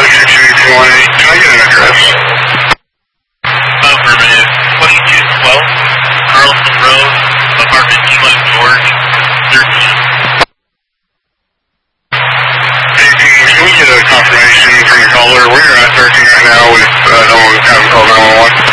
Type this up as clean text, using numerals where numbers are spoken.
68218. Can I get an address? Affirmative. 2212 Carlson Road, apartment Lima, George, 13. Hey, can we get a confirmation from the caller? We're at 13 right now with no one having called 911.